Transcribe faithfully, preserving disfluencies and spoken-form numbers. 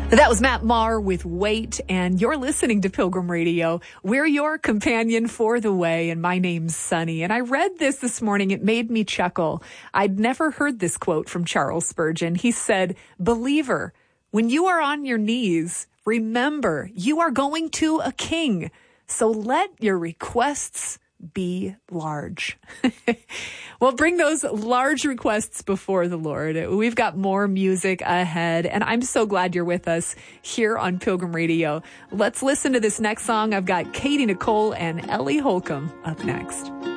That was Matt Maher with Wait, and you're listening to Pilgrim Radio. We're your companion for the way, and my name's Sunny. And I read this this morning. It made me chuckle. I'd never heard this quote from Charles Spurgeon. He said, "Believer, when you are on your knees, remember you are going to a king. So let your requests be large." Well, bring those large requests before the Lord. We've got more music ahead, and I'm so glad you're with us here on Pilgrim Radio. Let's listen to this next song. I've got Katie Nicole and Ellie Holcomb up next.